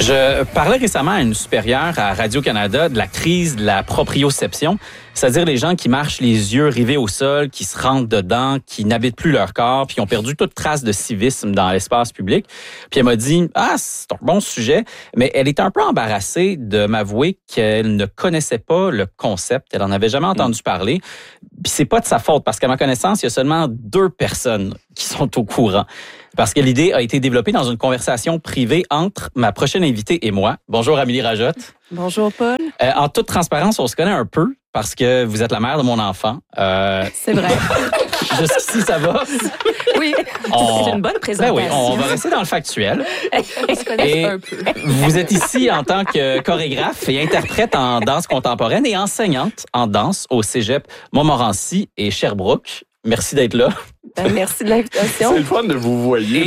Je parlais récemment à une supérieure à Radio-Canada de la crise de la proprioception, c'est-à-dire les gens qui marchent les yeux rivés au sol, qui se rentrent dedans, qui n'habitent plus leur corps, puis qui ont perdu toute trace de civisme dans l'espace public. Puis elle m'a dit « Ah, c'est un bon sujet », mais elle était un peu embarrassée de m'avouer qu'elle ne connaissait pas le concept, elle en avait jamais entendu parler. Puis c'est pas de sa faute, parce qu'à ma connaissance, il y a seulement 2 personnes qui sont au courant. Parce que l'idée a été développée dans une conversation privée entre ma prochaine invitée et moi. Bonjour Amélie Rajotte. Bonjour Paul. En toute transparence, on se connaît un peu parce que vous êtes la mère de mon enfant. C'est vrai. Jusqu'ici, ça va? Oui, c'est une bonne présentation. Ben oui, on va rester dans le factuel. On se connaît un peu. Vous êtes ici en tant que chorégraphe et interprète en danse contemporaine et enseignante en danse au Cégep Montmorency et Sherbrooke. Merci d'être là. Merci de l'invitation. C'est le fun de vous voyer.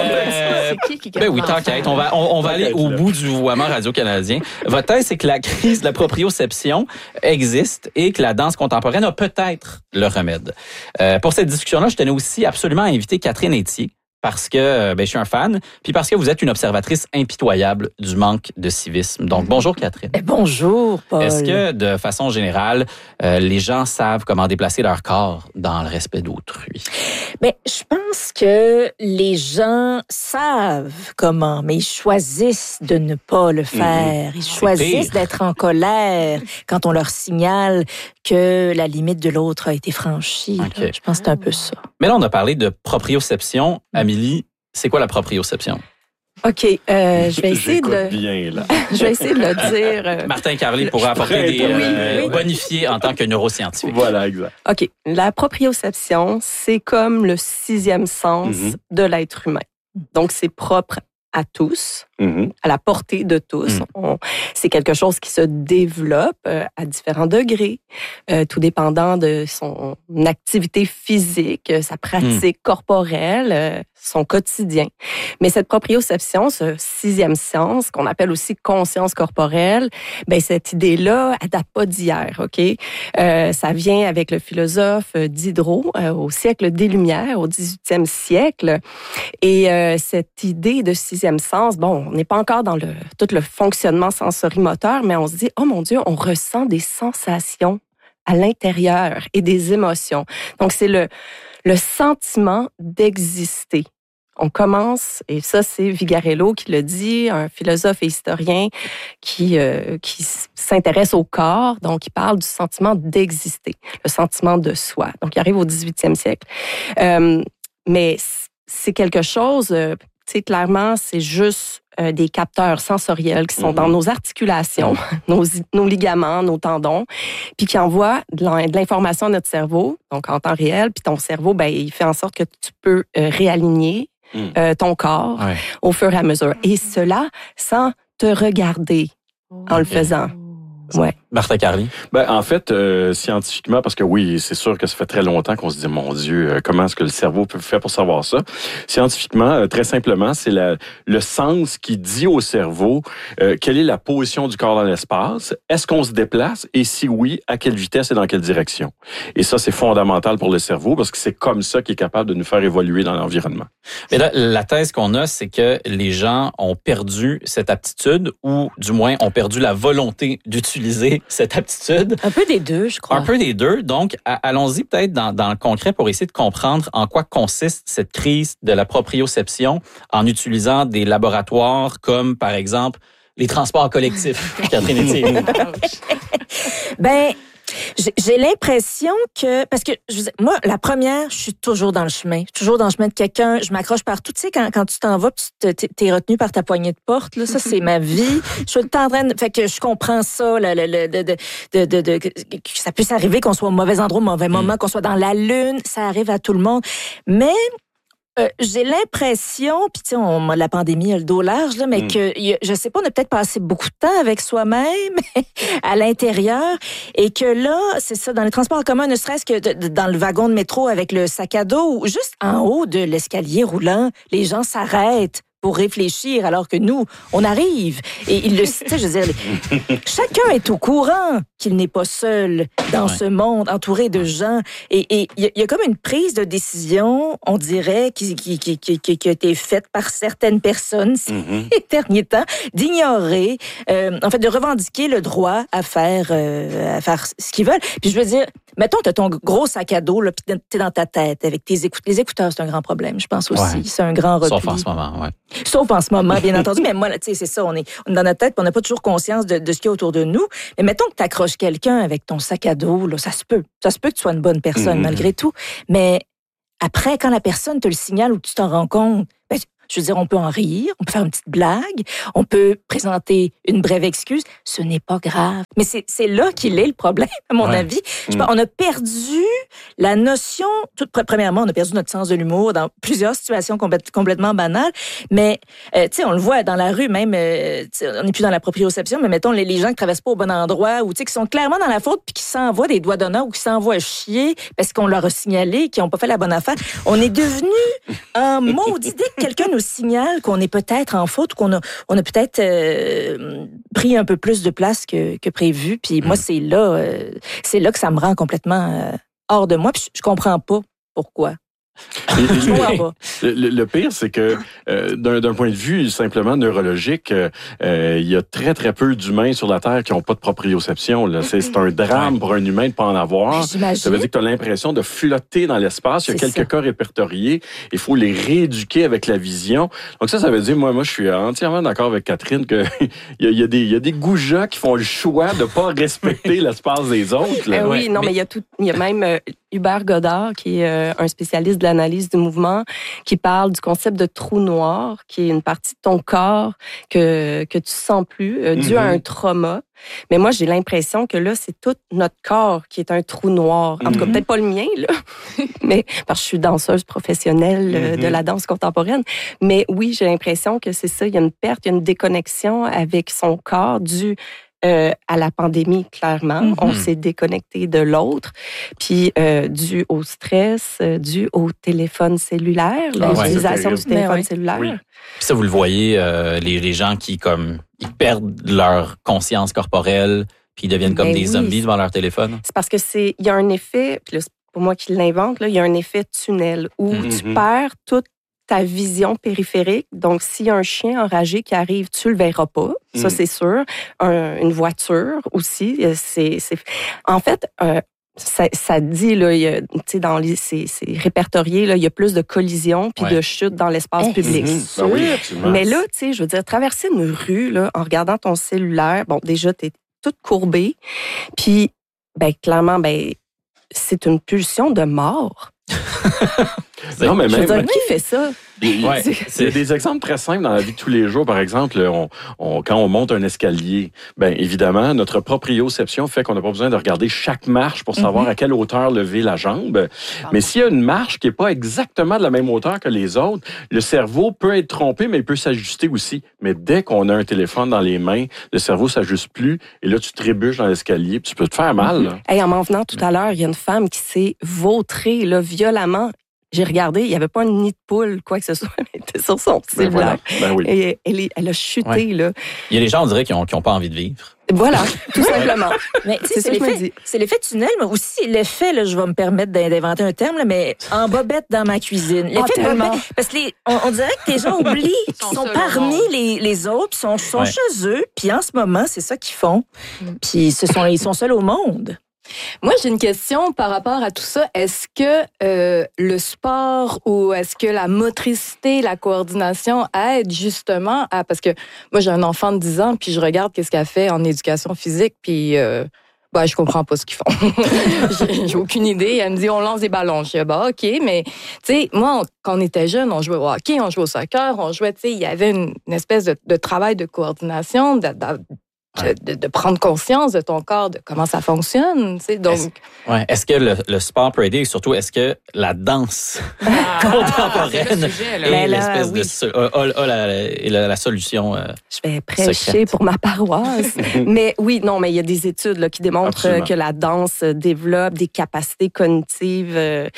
C'est qui Ben oui, tant qu'à être, on va aller au bout du vouvoiement radio-canadien. Votre thèse, c'est que la crise de la proprioception existe et que la danse contemporaine a peut-être le remède. Pour cette discussion-là, je tenais aussi absolument à inviter Catherine Etier, parce que je suis un fan, puis parce que vous êtes une observatrice impitoyable du manque de civisme. Donc, bonjour Catherine. Bonjour Paul. Est-ce que, de façon générale, les gens savent comment déplacer leur corps dans le respect d'autrui? Mais je pense que les gens savent comment, mais ils choisissent de ne pas le faire. Ils choisissent d'être en colère quand on leur signale que la limite de l'autre a été franchie. Okay. Je pense que c'est un peu ça. Mais là, on a parlé de proprioception. Amélie, c'est quoi la proprioception? OK, je vais essayer bien, là. Je vais essayer de le dire. Martin Carly pourra apporter des bonifiés en tant que neuroscientifique. Voilà, exact. OK, la proprioception, c'est comme le 6e sens de l'être humain. Donc, c'est propre à tous, à la portée de tous. C'est quelque chose qui se développe à différents degrés, tout dépendant de son activité physique, sa pratique corporelle, son quotidien. Mais cette proprioception, ce 6e sens, qu'on appelle aussi conscience corporelle, ben cette idée-là, elle date pas d'hier, OK? Ça vient avec le philosophe Diderot au siècle des Lumières, au 18e siècle. Et cette idée de 6e sens, bon, on n'est pas encore dans tout le fonctionnement sensorimoteur, mais on se dit, oh mon Dieu, on ressent des sensations à l'intérieur et des émotions. Donc, c'est le sentiment d'exister. On commence, et ça, c'est Vigarello qui le dit, un philosophe et historien qui s'intéresse au corps. Donc, il parle du sentiment d'exister, le sentiment de soi. Donc, il arrive au 18e siècle. Mais c'est quelque chose, tu sais, clairement, c'est juste des capteurs sensoriels qui sont dans nos articulations, nos ligaments, nos tendons, puis qui envoient de l'information à notre cerveau, donc en temps réel, puis ton cerveau, ben, il fait en sorte que tu peux réaligner ton corps au fur et à mesure. Et cela sans te regarder en le faisant. Ouais. Martin Carly. Ben, en fait, scientifiquement, parce que oui, c'est sûr que ça fait très longtemps qu'on se dit, mon Dieu, comment est-ce que le cerveau peut faire pour savoir ça? Scientifiquement, très simplement, c'est le sens qui dit au cerveau quelle est la position du corps dans l'espace, est-ce qu'on se déplace et si oui, à quelle vitesse et dans quelle direction. Et ça, c'est fondamental pour le cerveau parce que c'est comme ça qu'il est capable de nous faire évoluer dans l'environnement. Mais là, la thèse qu'on a, c'est que les gens ont perdu cette aptitude ou du moins ont perdu la volonté d'utiliser cette aptitude. Un peu des deux, je crois. Un peu des deux. Donc, allons-y peut-être dans le concret pour essayer de comprendre en quoi consiste cette crise de la proprioception en utilisant des laboratoires comme, par exemple, les transports collectifs. Catherine Etier. Ben, j'ai l'impression que... Parce que, moi, la première, je suis toujours dans le chemin. Je suis toujours dans le chemin de quelqu'un. Je m'accroche partout. Tu sais, quand tu t'en vas puis t'es retenu par ta poignée de porte, là, ça, c'est ma vie. Je suis tout le temps en train de... Fait que je comprends ça, que ça puisse arriver qu'on soit au mauvais endroit, au mauvais moment, qu'on soit dans la lune. Ça arrive à tout le monde. Mais... j'ai l'impression, puis tu sais, la pandémie a le dos large, là, mais que, je sais pas, on a peut-être passé beaucoup de temps avec soi-même à l'intérieur, et que là, c'est ça, dans les transports en commun, ne serait-ce que dans le wagon de métro avec le sac à dos, ou juste en haut de l'escalier roulant, les gens s'arrêtent pour réfléchir, alors que nous, on arrive. Et il le citait, je veux dire, chacun est au courant qu'il n'est pas seul dans ce monde entouré de gens. Et il y a comme une prise de décision, on dirait, qui a été faite par certaines personnes ces derniers temps, d'ignorer, en fait, de revendiquer le droit à faire ce qu'ils veulent. Puis je veux dire, mettons, t'as ton gros sac à dos, là, puis t'es dans ta tête avec tes écouteurs. Les écouteurs, c'est un grand problème, je pense aussi. Ouais. C'est un grand repli. Sauf en ce moment, oui. Sauf en ce moment, bien entendu. Mais moi, tu sais, c'est ça, on est dans notre tête, puis on n'a pas toujours conscience de ce qu'il y a autour de nous. Mais mettons que t'accroches quelqu'un avec ton sac à dos, là, ça se peut. Ça se peut que tu sois une bonne personne, malgré tout. Mais après, quand la personne te le signale ou que tu t'en rends compte, ben, je veux dire, on peut en rire, on peut faire une petite blague, on peut présenter une brève excuse. Ce n'est pas grave. Mais c'est là qu'il est le problème, à mon avis. Je pense, on a perdu la notion... Premièrement, on a perdu notre sens de l'humour dans plusieurs situations complètement banales. Mais, tu sais, on le voit dans la rue, même, on n'est plus dans la proprioception, mais mettons, les gens qui traversent pas au bon endroit ou, tu sais, qui sont clairement dans la faute puis qui s'envoient des doigts d'honneur ou qui s'envoient chier parce qu'on leur a signalé qu'ils n'ont pas fait la bonne affaire. On est devenu un maudit dès que quelqu'un nous signale qu'on est peut-être en faute, qu'on a peut-être pris un peu plus de place que prévu. Puis moi, c'est là que ça me rend complètement hors de moi. Puis je comprends pas pourquoi. Le pire, c'est que d'un point de vue simplement neurologique, il y a très, très peu d'humains sur la Terre qui n'ont pas de proprioception. Là. C'est un drame pour un humain de ne pas en avoir. J'imagine. Ça veut dire que tu as l'imprespression de flotter dans l'espace. Il y a quelques cas répertoriés. Il faut les rééduquer avec la vision. Donc ça veut dire, moi je suis entièrement d'accord avec Catherine qu'il y a des goujats qui font le choix de ne pas respecter l'espace des autres. Là. Oui, non, mais il y a même Hubert Godard, qui est un spécialiste de l'analyse du mouvement, qui parle du concept de trou noir, qui est une partie de ton corps que tu sens plus, dû à un trauma. Mais moi, j'ai l'impression que là, c'est tout notre corps qui est un trou noir. En tout cas, peut-être pas le mien, là, mais parce que je suis danseuse professionnelle de la danse contemporaine. Mais oui, j'ai l'impression que c'est ça. Il y a une perte, il y a une déconnexion avec son corps dû à la pandémie, clairement. On s'est déconnecté de l'autre. Puis, dû au stress, dû au téléphone cellulaire, l'utilisation du téléphone cellulaire. Oui. Puis ça, vous le voyez, les gens qui, ils perdent leur conscience corporelle, puis ils deviennent comme des zombies devant leur téléphone. C'est parce que il y a un effet, puis là, c'est pour moi qui l'invente, là, il y a un effet tunnel où tu perds toute ta vision périphérique. Donc, s'il y a un chien enragé qui arrive, tu le verras pas. Ça, c'est sûr. Une voiture aussi. En fait, ça dit, là, c'est répertorié, là, il y a plus de collisions puis de chutes dans l'espace public. Ben oui, mais là, tu sais, je veux dire, traverser une rue, là, en regardant ton cellulaire, bon, déjà, t'es toute courbée. Puis, ben, clairement, ben, c'est une pulsion de mort. Non, mais même, qui fait ça? Il y a des exemples très simples dans la vie de tous les jours. Par exemple, quand on monte un escalier, ben évidemment, notre proprioception fait qu'on n'a pas besoin de regarder chaque marche pour savoir à quelle hauteur lever la jambe. Mais s'il y a une marche qui n'est pas exactement de la même hauteur que les autres, le cerveau peut être trompé, mais il peut s'ajuster aussi. Mais dès qu'on a un téléphone dans les mains, le cerveau ne s'ajuste plus. Et là, tu trébuches dans l'escalier, puis tu peux te faire mal. Là. Hey, en m'en venant tout à l'heure, il y a une femme qui s'est vautrée là, violemment. J'ai regardé, il n'y avait pas un nid de poule, quoi que ce soit, elle était sur son cellulaire. Ben oui. Et elle a chuté, là. Il y a des gens, on dirait, qui n'ont pas envie de vivre. Voilà, tout simplement. Mais c'est l'effet tunnel, mais aussi l'effet, là, je vais me permettre d'inventer un terme, là, mais en bobette dans ma cuisine. L'effet bobette, parce que on dirait que les gens oublient qu'ils sont parmi les autres, ils sont chez eux, puis en ce moment, c'est ça qu'ils font. Puis ils sont seuls au monde. Moi, j'ai une question par rapport à tout ça. Est-ce que le sport ou est-ce que la motricité, la coordination aide justement à... Parce que moi, j'ai un enfant de 10 ans, puis je regarde qu'est-ce qu'elle fait en éducation physique, puis je comprends pas ce qu'ils font. J'ai aucune idée. Elle me dit, on lance des ballons. Je dis, OK, mais tu sais, moi, quand on était jeune, on jouait au hockey, on jouait au soccer, on jouait, tu sais, il y avait une espèce de travail de coordination, de prendre conscience de ton corps, de comment ça fonctionne. Tu sais, donc, est-ce que le sport peut aider et surtout, est-ce que la danse contemporaine est l'espèce de la solution? Je vais prêcher secrète pour ma paroisse. Mais oui, non, mais il y a des études là, qui démontrent que la danse développe des capacités cognitives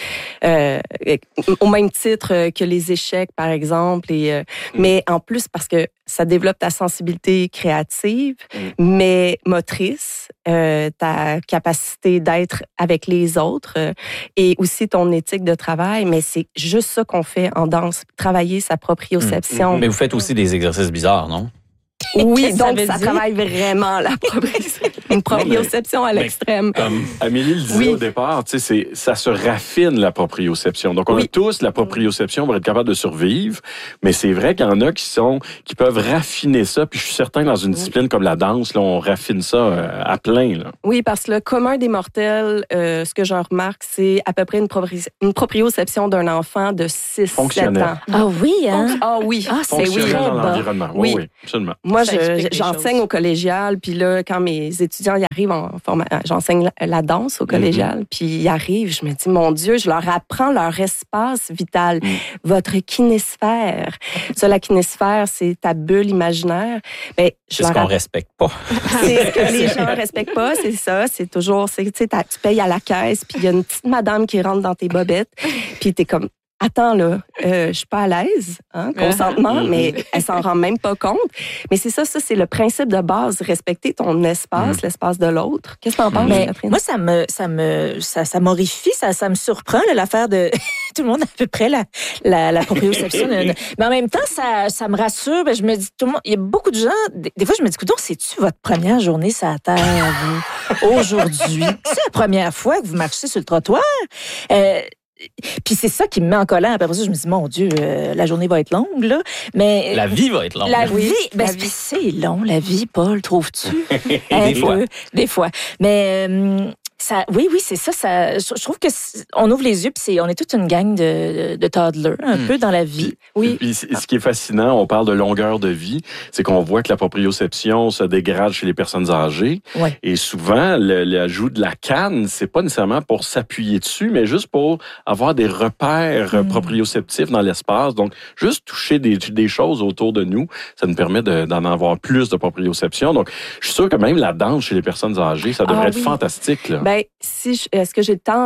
au même titre que les échecs, par exemple. Mais en plus, parce que ça développe ta sensibilité créative, mais motrice, ta capacité d'être avec les autres et aussi ton éthique de travail. Mais c'est juste ça qu'on fait en danse, travailler sa proprioception. Mais vous faites aussi des exercices bizarres, non? Oui, donc ça travaille vraiment la proprioception à l'extrême. Comme Amélie le disait au départ, ça se raffine la proprioception. Donc on a tous la proprioception pour être capable de survivre, mais c'est vrai qu'il y en a qui peuvent raffiner ça. Puis je suis certain que dans une discipline comme la danse, là, on raffine ça à plein. Là. Oui, parce que le commun des mortels, ce que j'en remarque, c'est à peu près une proprioception d'un enfant de 6-7 ans. Ah oui, hein? Ah oui. C'est dans l'environnement. Oui, absolument. Moi, j'enseigne au collégial, puis là, quand mes étudiants y arrivent j'enseigne la danse au collégial, puis ils arrivent, je me dis, mon Dieu, je leur apprends leur espace vital, votre kinésphère. Ça, la kinésphère, c'est ta bulle imaginaire. Ben, c'est ce qu'on respecte pas. C'est ce que les gens respectent pas, c'est ça. C'est toujours, tu payes à la caisse, puis il y a une petite madame qui rentre dans tes bobettes, puis t'es comme, attends, là, je suis pas à l'aise, consentement, mais elle s'en rend même pas compte. Mais c'est ça, c'est le principe de base, respecter ton espace, l'espace de l'autre. Qu'est-ce que t'en penses, Catherine? Moi, ça m'horrifie, ça me surprend, là, l'affaire de tout le monde a à peu près la proprioception. Mais en même temps, ça me rassure. Ben, je me dis, tout le monde, il y a beaucoup de gens, des fois, je me dis, écoute, c'est-tu votre première journée sur la Terre, vous, aujourd'hui? C'est la première fois que vous marchez sur le trottoir? Puis c'est ça qui me met en colère. Après ça, je me dis, mon Dieu, la journée va être longue, là. Mais la vie va être longue. La vie, c'est long, la vie, Paul, trouves-tu? Des fois. Mais oui, c'est ça. Je trouve que on ouvre les yeux, puis on est toute une gang de toddlers, un peu dans la vie. Puis ce qui est fascinant, on parle de longueur de vie, c'est qu'on voit que la proprioception se dégrade chez les personnes âgées. Ouais. Et souvent, l'ajout de la canne, c'est pas nécessairement pour s'appuyer dessus, mais juste pour avoir des repères proprioceptifs dans l'espace. Donc, juste toucher des choses autour de nous, ça nous permet d'en avoir plus de proprioception. Donc, je suis sûr que même la danse chez les personnes âgées, ça devrait être fantastique, là. Est-ce que j'ai le temps?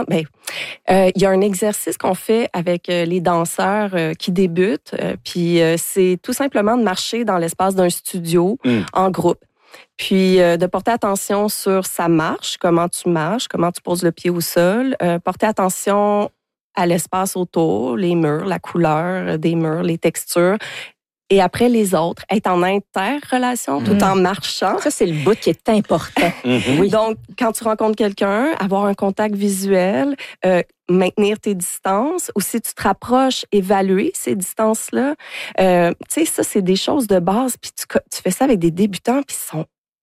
Il y a un exercice qu'on fait avec les danseurs qui débutent, puis c'est tout simplement de marcher dans l'espace d'un studio en groupe. Puis de porter attention sur sa marche, comment tu poses le pied au sol, porter attention à l'espace autour, les murs, la couleur des murs, les textures. Et après, les autres, être en interrelation tout en marchant. Ça, c'est le bout qui est important. Oui. Donc, quand tu rencontres quelqu'un, avoir un contact visuel, maintenir tes distances, ou si tu te rapproches, évaluer ces distances-là. Tu sais, ça, c'est des choses de base. Puis tu fais ça avec des débutants, puis ils sont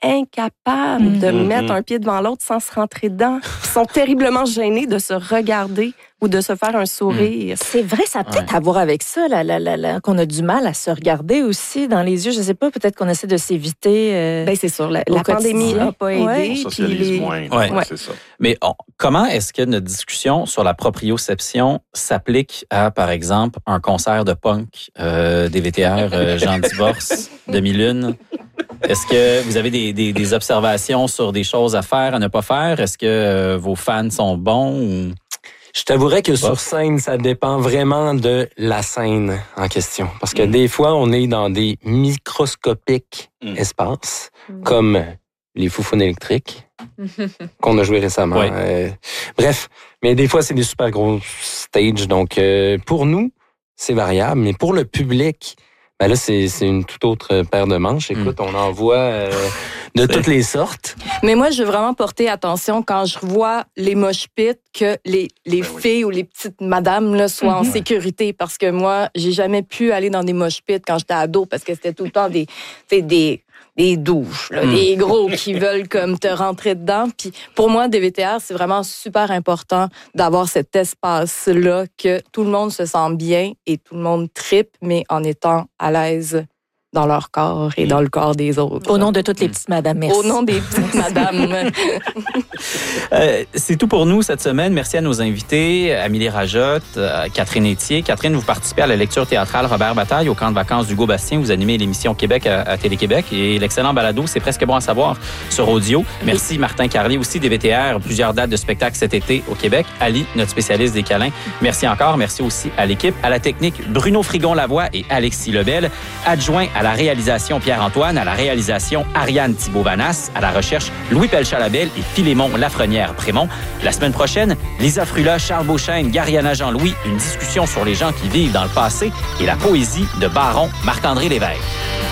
incapables de mettre un pied devant l'autre sans se rentrer dedans. Ils sont terriblement gênés de se regarder ou de se faire un sourire. C'est vrai, ça a peut-être à voir avec ça, qu'on a du mal à se regarder aussi dans les yeux. Je sais pas, peut-être qu'on essaie de s'éviter. C'est sûr, la pandémie n'a pas aidé. On socialise moins. C'est ça. Mais comment est-ce que notre discussion sur la proprioception s'applique à, par exemple, un concert de punk, des VTR, Jean Divorce, Demi-Lune? Est-ce que vous avez des observations sur des choses à faire, à ne pas faire? Est-ce que vos fans sont bons? Ou... Je t'avouerais que sur scène, ça dépend vraiment de la scène en question. Parce que des fois, on est dans des microscopiques espaces, comme les Foufounes électriques, qu'on a joué récemment. Bref, mais des fois, c'est des super gros stages. Donc, pour nous, c'est variable. Mais pour le public... là, c'est une toute autre paire de manches. Écoute, on en voit de toutes les sortes. Mais moi, je veux vraiment porter attention quand je vois les mosh pits que les filles ou les petites madames là, soient en sécurité. Parce que moi, j'ai jamais pu aller dans des mosh pits quand j'étais ado parce que c'était tout le temps des douches, là, des gros qui veulent comme te rentrer dedans. Puis pour moi, DVTR, c'est vraiment super important d'avoir cet espace-là que tout le monde se sent bien et tout le monde trippe, mais en étant à l'aise dans leur corps et dans le corps des autres. Au nom de toutes les petites madames, merci. Au nom des petites madames. C'est tout pour nous cette semaine. Merci à nos invités, Amélie Rajotte, Catherine Etier. Catherine, vous participez à la lecture théâtrale Robert Bataille au camp de vacances d'Hugo Bastien. Vous animez l'émission Québec à Télé-Québec et l'excellent balado C'est presque bon à savoir sur audio. Merci Martin Carlier aussi des VTR, plusieurs dates de spectacles cet été au Québec. Ali, notre spécialiste des câlins. Merci encore. Merci aussi à l'équipe, à la technique Bruno Frigon-Lavoie et Alexis Lebel, adjoint à la réalisation Pierre-Antoine, à la réalisation Ariane Thibault-Vanas, à la recherche Louis Pelchalabel et Philémon Lafrenière-Prémont. La semaine prochaine, Lisa Frula, Charles Beauchesne, Gariana Jean-Louis, une discussion sur les gens qui vivent dans le passé et la poésie de Baron Marc-André Lévesque.